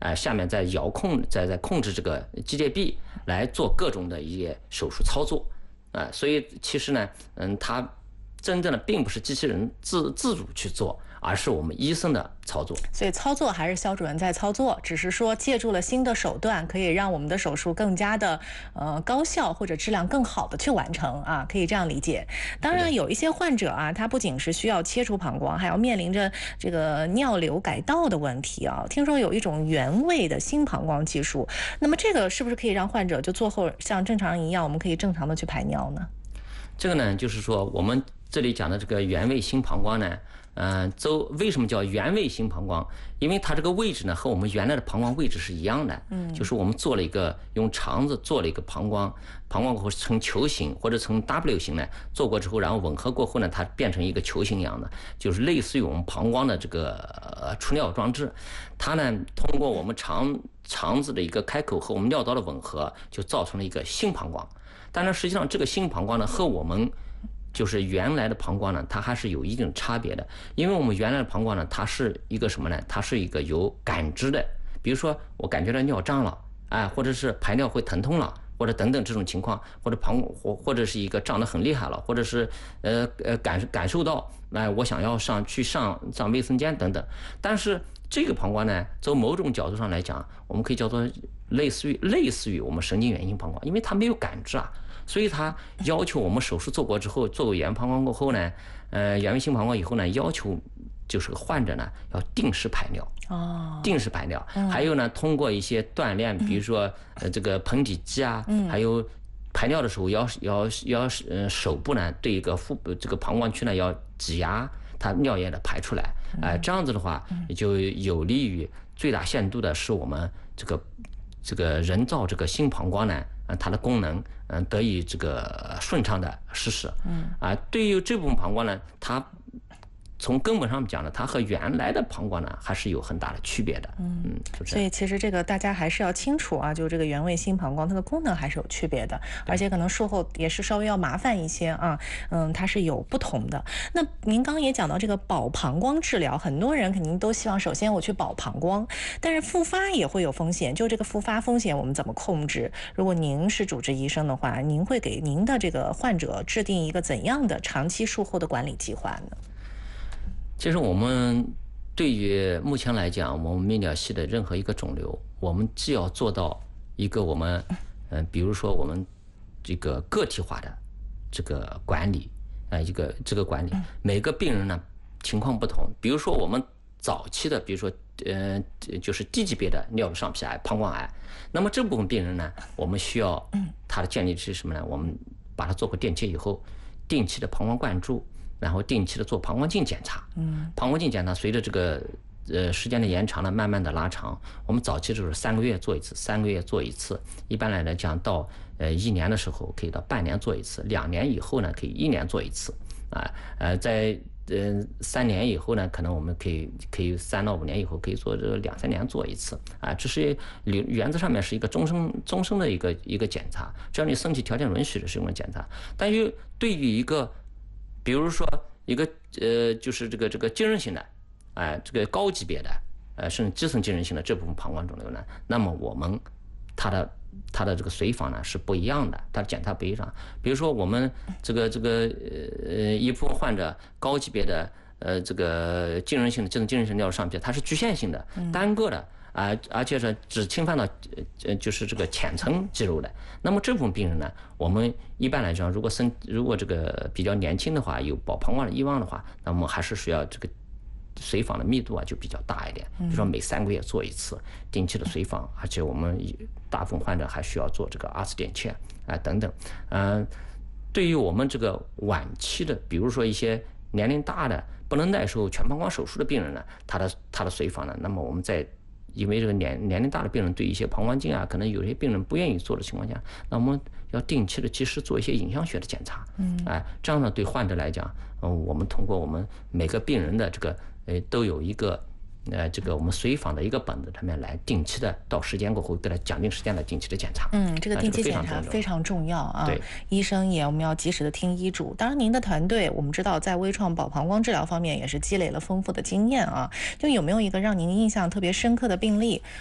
下面在遥控在控制这个机械臂来做各种的一些手术操作，所以其实呢，它真正的并不是机器人自主去做，而是我们医生的操作。 所以操作还是肖主任在操作，只是说借助了新的手段，可以让我们的手术更加的高效或者质量更好的去完成啊，可以这样理解。当然，有一些患者啊，他不仅是需要切除膀胱，还要面临着这个尿流改道的问题啊。听说有一种原位的新膀胱技术，那么这个是不是可以让患者就做后像正常人一样，我们可以正常的去排尿呢？ 这个呢，就是说我们这里讲的这个原位新膀胱呢，为什么叫原位新膀胱？因为它这个位置呢和我们原来的膀胱位置是一样的，就是我们做了一个用肠子做了一个膀胱过后呈球形或者呈 W 型呢，做过之后，然后吻合过后呢，它变成一个球形一样的，就是类似于我们膀胱的这个出尿装置。它呢通过我们肠子的一个开口和我们尿道的吻合，就造成了一个新膀胱。但是实际上这个新膀胱呢和我们就是原来的膀胱呢，它还是有一定差别的。因为我们原来的膀胱呢，它是一个什么呢？它是一个有感知的，比如说我感觉到尿胀了，或者是排尿会疼痛了，或者等等这种情况，或者或者是一个胀得很厉害了，或者是感受到我想要上卫生间等等。但是这个膀胱呢，从某种角度上来讲，我们可以叫做类似于我们神经元性膀胱，因为它没有感知啊。所以他要求我们手术做过之后，做过原膀胱过后呢，原位性膀胱以后呢，要求就是患者呢要定时排尿，定时排尿，还有呢通过一些锻炼，比如说这个盆底肌啊，还有排尿的时候要手部呢对一个这个膀胱区呢要挤压它尿液的排出来，这样子的话也就有利于最大限度的使我们这个人造这个新膀胱呢，它的功能得以这个顺畅的实施。对于这部分膀胱呢，它从根本上讲呢，它和原来的膀胱呢还是有很大的区别的。 所以其实这个大家还是要清楚啊，就这个原位新膀胱它的功能还是有区别的，而且可能术后也是稍微要麻烦一些啊。它是有不同的。那您刚刚也讲到这个保膀胱治疗，很多人肯定都希望首先我去保膀胱，但是复发也会有风险，就这个复发风险我们怎么控制？如果您是主治医生的话，您会给您的这个患者制定一个怎样的长期术后的管理计划呢？ 其实我们对于目前来讲，我们泌尿系的任何一个肿瘤，我们既要做到一个我们比如说我们这个个体化的这个管理，这个管理，每个病人呢情况不同。比如说我们早期的，比如说就是低级别的尿路上皮癌、膀胱癌，那么这部分病人呢，我们需要他的建立是什么呢？我们把它做过电切以后，定期的膀胱灌注，然后定期的做膀胱镜检查。膀胱镜检查随着这个时间的延长呢，慢慢的拉长。我们早期就是3个月做一次3个月做一次，一般来讲到1年的时候可以到半年做一次，2年以后呢可以1年做一次，在3年以后呢，可能我们可以3到5年以后可以做这个2、3年做一次，这是原则上面是一个终身的一个检查，只要你身体条件允许的是用的检查。但是对于一个比如说一个就是这个精神型的，这个高级别的甚至基层精神型的这部分膀胱肿瘤呢，那么我们它的这个随访呢是不一样的，它的检查不一样。比如说我们这个一部分患者高级别的这个精神性尿路上皮，它是局限性的单个的。而且是只侵犯到就是这个浅层肌肉的。那么这部分病人呢，我们一般来讲，如果这个比较年轻的话，有保膀胱的遗忘的话，那么还是需要这个随访的密度就比较大一点，比如说每3个月做一次定期的随访，而且我们大部分患者还需要做这个2次电切等等。对于我们这个晚期的，比如说一些年龄大的不能耐受全膀胱手术的病人呢，他的随访呢，那么我们因为这个年龄大的病人对一些膀胱镜可能有些病人不愿意做的情况下，那我们要定期的及时做一些影像学的检查。这样呢对患者来讲，我们通过我们每个病人的这个都有一个这个我们随访的一个本子上面来定期的到时间过后给他讲定时间来定期的检查。 这个定期检查非常重要啊。 对， 医生我们要及时的听医嘱。当然您的团队我们知道在微创保膀胱治疗方面也是积累了丰富的经验啊。就有没有一个让您印象特别深刻的病例，